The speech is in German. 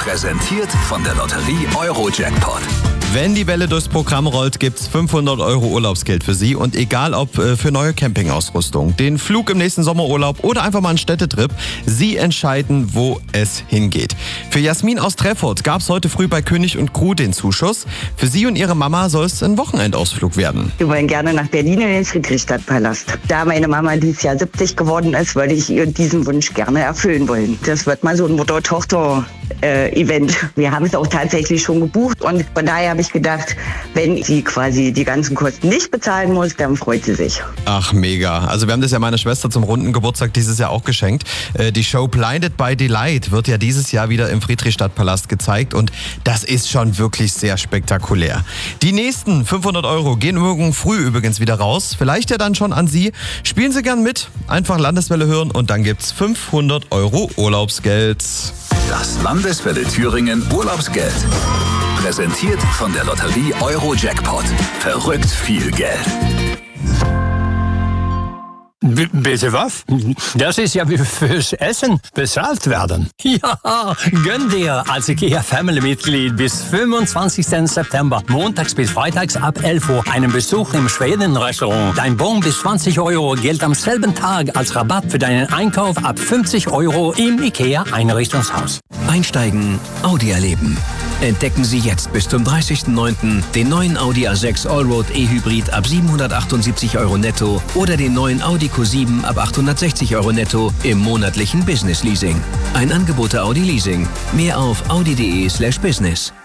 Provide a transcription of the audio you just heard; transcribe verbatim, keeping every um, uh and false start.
Präsentiert von der Lotterie Euro-Jackpot. Wenn die Welle durchs Programm rollt, gibt's fünfhundert Euro Urlaubsgeld für Sie. Und egal ob äh, für neue Campingausrüstung, den Flug im nächsten Sommerurlaub oder einfach mal einen Städtetrip, Sie entscheiden, wo es hingeht. Für Jasmin aus Treffurt gab's heute früh bei König und Crew den Zuschuss. Für Sie und Ihre Mama soll es ein Wochenendausflug werden. Wir wollen gerne nach Berlin in den Friedrichstadtpalast. Da meine Mama dieses Jahr siebzig geworden ist, würde ich ihr diesen Wunsch gerne erfüllen wollen. Das wird mal so ein Mutter-Tochter-Event. Wir haben es auch tatsächlich schon gebucht und von daher habe ich gedacht, wenn sie quasi die ganzen Kosten nicht bezahlen muss, dann freut sie sich. Ach, mega. Also wir haben das ja meiner Schwester zum runden Geburtstag dieses Jahr auch geschenkt. Die Show Blinded by Delight wird ja dieses Jahr wieder im Friedrichstadtpalast gezeigt und das ist schon wirklich sehr spektakulär. Die nächsten fünfhundert Euro gehen morgen früh übrigens wieder raus. Vielleicht ja dann schon an Sie. Spielen Sie gern mit, einfach Landeswelle hören und dann gibt's fünfhundert Euro Urlaubsgeld. Das Landeswelle Thüringen Urlaubsgeld. Präsentiert von der Lotterie Euro-Jackpot. Verrückt viel Geld. B- bitte was? Das ist ja wie fürs Essen bezahlt werden. Ja, gönn dir als IKEA-Family-Mitglied bis fünfundzwanzigsten September, montags bis freitags ab elf Uhr, einen Besuch im Schweden-Restaurant. Dein Bon bis zwanzig Euro gilt am selben Tag als Rabatt für deinen Einkauf ab fünfzig Euro im IKEA-Einrichtungshaus. Einsteigen, Audi erleben. Entdecken Sie jetzt bis zum dreißigsten neunten den neuen Audi A sechs Allroad E-Hybrid ab siebenhundertachtundsiebzig Euro netto oder den neuen Audi Q sieben ab achthundertsechzig Euro netto im monatlichen Business Leasing. Ein Angebot der Audi Leasing. Mehr auf audi punkt de slash business.